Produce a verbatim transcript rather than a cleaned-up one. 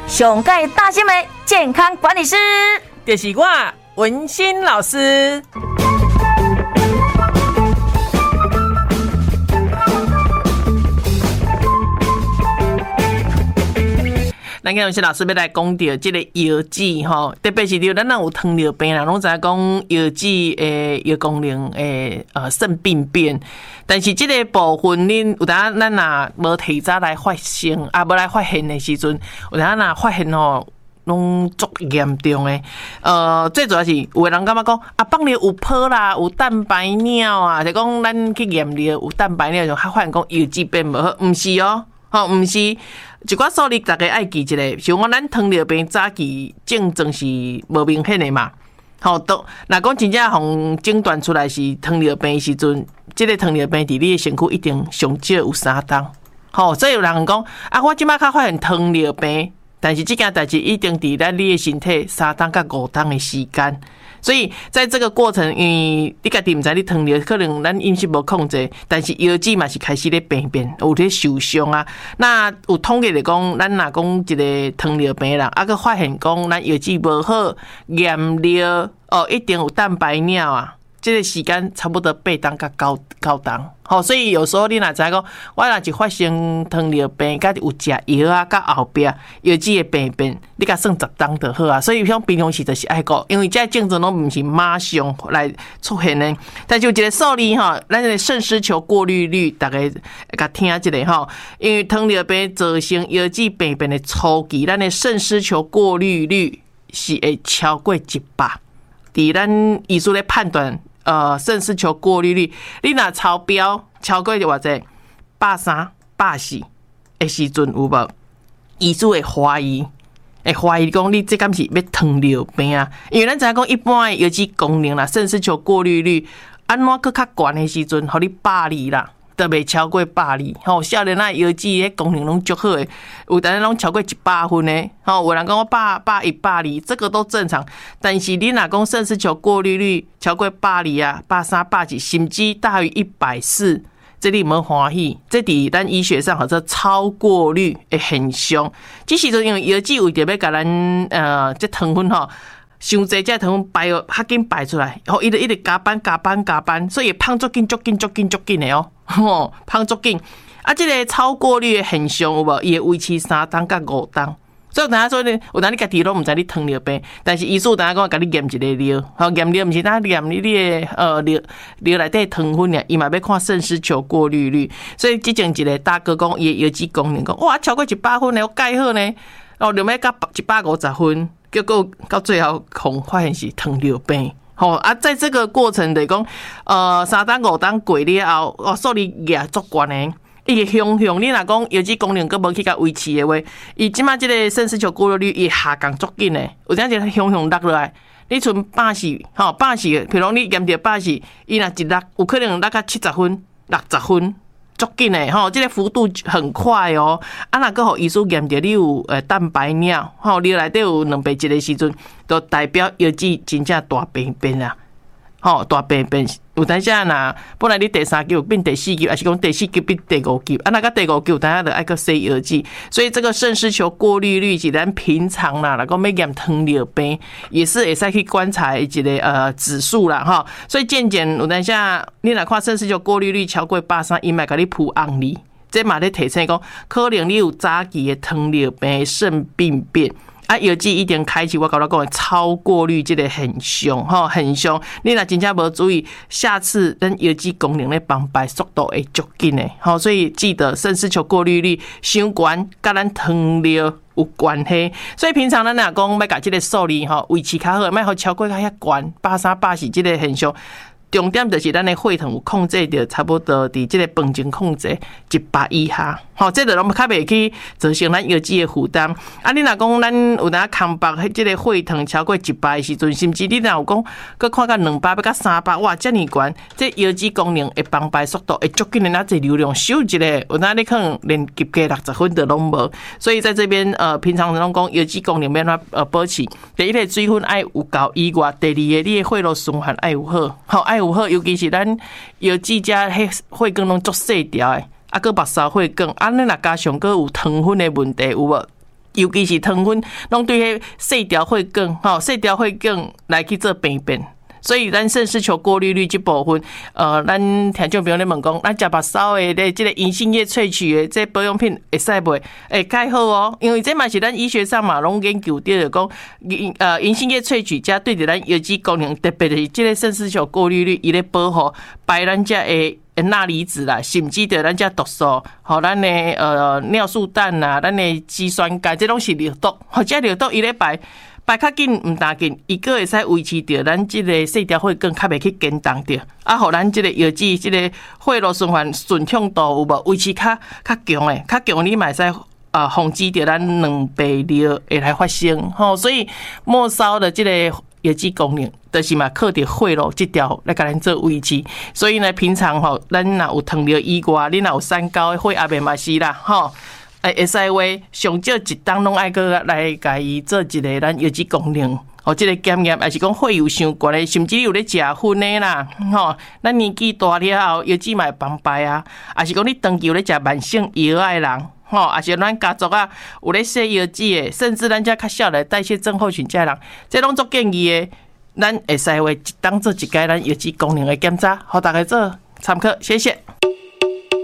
上届大新闻健康管理师， 就是我文心老师。咱今日是老师要来讲到这个药剂吼，特别是咱若有糖尿病啦，拢知影讲药剂诶药功能诶呃肾病变，但是这个部分恁有当咱若无提早来发现，啊无来发现的时阵，有当若发现吼，拢足严重诶。呃，最主要是有个人感觉讲啊，放尿有泡啦，有蛋白尿啊，就讲咱去验尿有蛋白尿，就较发现讲药剂变无好，毋是哦，吼毋是。一寡数字大家爱记一个，像讲咱糖尿病早期症状是无明显的嘛，吼，都若讲真正互诊断出来是糖尿病的时阵，即个糖尿病伫你的身躯一定上少有三档，吼，所以有人讲啊，我即摆较发现糖尿病，但是即件代志一定伫咱你的身体三档到五档的时间。所以在这个过程，因为你家己毋知你糖尿，可能咱饮食无控制，但是药剂嘛是开始咧病变，有咧受伤啊。那有统计来讲，咱若讲一个糖尿病人，啊，佮发现讲咱药剂无好，验尿哦，一定有蛋白尿啊。这个时间差不多八档到九九档，好，所以有时候你若知影讲，我若是发生糖尿病，甲有食药啊，甲后壁药剂的病变，你甲算十档就好啊。所以像平常时就是爱讲，因为这症状拢毋是马上来出现的，但是有一个数字吼，咱的肾丝球过滤率，大家甲听一下吼，因为糖尿病造成药剂病变的初期，咱的肾丝球过滤率是会超过一百。伫咱医师咧判断。呃，肾丝球过滤率，你若超标超过偌济百三、百四的时阵有无？医师会怀疑，会怀疑讲你这敢是要糖尿病啊？因为咱知影讲一般的药剂功能啦，肾丝球过滤率安怎搁较悬的时阵，互你百二啦。都袂超过百二，吼，少年仔药剂迄功能拢足好诶，有当然拢超过一百分诶，吼，有人讲我百百一百二，这个都正常。但是你若讲肾丝球过滤率超过百二啊，百三、百四，甚至大于一百四，这你无欢喜，这伫咱医学上叫做超过滤的现象。这时阵因为药剂为着要甲咱呃这糖分吼。伤济这糖分排较紧排出来，然后一直一直加班加班加班，所以胖足紧足紧足紧足紧的哦，吼胖足紧。啊，这个超过滤的现象有无？伊会维持三档到五档。所以有当说呢，有当你家己拢毋知你糖尿病，但是医生有当讲甲你验一个尿，吼验尿毋是当验你的呃尿尿内底糖分尔，伊嘛要看肾丝球过滤率。所以之前一个大哥讲，伊药剂功能讲，哇超过一百分呢，我介好呢，哦，就要到一百五十分。结果到最后，恐发现是糖尿病。好啊，在这个过程来讲，呃，三档五档过了后，哦，数字也足悬的。伊个向向，你若讲药剂功能佮无去甲维持的话，伊即马即个肾丝球过滤率伊下降足紧的，有阵就向向落落来。你剩百四，吼百四，譬如你验着百四，伊若一落，有可能落到七十分、六十分。足紧诶，吼，这个幅度很快哦。啊，若个互医师验着你有呃蛋白尿，吼，尿内底有两倍一的时阵，就代表药剂真正大病变啊，吼，大病变。有当时啊，若本来你第三级有变第四级，还是讲第四级变第五级，啊，那个第五级有当下就爱个洗药剂，所以这个肾丝球过滤率是咱平常啦，若讲要验糖尿病，也是会使去观察一个呃指数啦，哈。所以渐渐有当下你若看肾丝球过滤率超过百三，伊嘛甲你铺红字，这嘛咧提醒讲，可能你有早期的糖尿病肾病变。啊，药剂一定开启，我甲你讲的超过滤这个现象，吼，现象。你若真正无注意，下次咱药剂功能咧崩败速度会足紧的，吼。所以记得肾丝球过滤率伤悬，甲咱糖尿有关系。所以平常咱若讲要甲这个数字吼维持较好，莫互超过较遐悬，百三百四这个现象。重点就是咱的血糖有控制着差不多伫这个饭前控制一百以下，吼，这就拢较袂去造成咱药剂的负担。啊，你若讲咱有当空白，这个血糖超过一百的时阵，甚至你若有讲，佮看到两百要到三百，哇，这么悬，这药剂功能会崩败速度会足紧的，那这流量收一个，有当你可能连及格六十分都拢无。所以在这边呃，平常拢讲药剂功能要怎呃保持，第一个水分爱有够以外，第二个你的血路循环爱有好，好爱有好，尤其是咱药剂遮迄血管拢足细条的，啊，佮目梢血管，啊，你若加上佮有糖分的问题有无？ 尤其是糖分，拢对迄细条血管，吼细条血管来去做病变。所以咱肾丝球过滤率这部分，呃，咱听众朋友咧问讲，咱食目梢的咧，这个银杏叶萃取的这保养品会使袂？会介好哦，因为这嘛是咱医学上嘛拢研究到的讲，呃，银杏叶萃取加对着咱有机功能，特别是这个肾丝球过滤率，伊咧保护白咱遮的钠离子啦，甚至着咱遮毒素，吼，咱的呃尿素氮啦，咱的肌酸钙，这拢是尿毒，或者尿毒伊咧排。排较紧毋大紧，伊个会使维持着咱即个细条血管较袂去紧张着，啊，互咱即个药剂即个血路循环顺畅度有无维持较较强诶，较强你嘛会使啊防止着咱卵白尿会来发生吼，所以末梢的即个药剂功能，就是嘛靠着血路即条来甲咱做维持，所以呢，平常吼咱若有糖尿以外，你若有三高的血压面嘛是啦吼。会会使话，上少一档拢爱个来甲伊做一个咱药剂功能，哦，即个检验，还是讲血油伤悬的，甚至有咧食薰的啦，吼，咱年纪大了后，药剂嘛会崩败啊，还是讲你长期有咧食慢性药的人，吼，还是咱家族啊有咧食药剂的，甚至咱遮较少的代谢症候群遮人，这拢做建议的，咱会使话一档做一届咱药剂功能的检查，互大家做参考，谢谢。